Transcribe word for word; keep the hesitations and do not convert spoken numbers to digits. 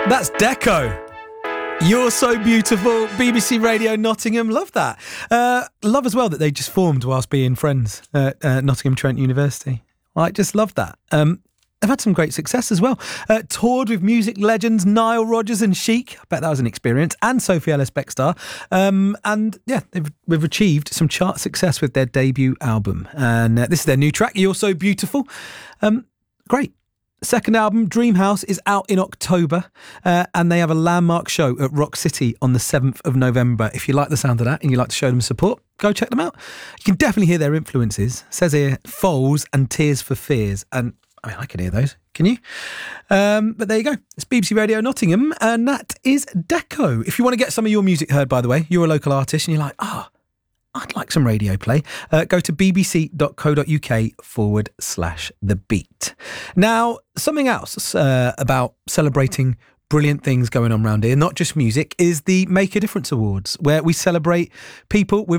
That's Deco. You're So Beautiful, B B C Radio Nottingham. Love that. Uh, love as well that they just formed whilst being friends at uh, Nottingham Trent University. I just love that. Um, they've had some great success as well. Uh, toured with music legends Nile Rodgers and Chic. I bet that was an experience. And Sophie Ellis-Bextor. Um, and yeah, they've, they've achieved some chart success with their debut album. And uh, this is their new track, You're So Beautiful. Um, great. Second album, Dream House, is out in October, uh, and they have a landmark show at Rock City on the seventh of November. If you like the sound of that and you like to show them support, go check them out. You can definitely hear their influences. It says here, Foals and Tears for Fears. And I mean, I can hear those. Can you? Um, but there you go. It's B B C Radio Nottingham, and that is Deco. If you want to get some of your music heard, by the way, you're a local artist and you're like, ah, oh, I'd like some radio play. Uh, go to bbc.co.uk forward slash the beat. Now, something else uh, about celebrating brilliant things going on around here, not just music, is the Make a Difference Awards, where we celebrate people with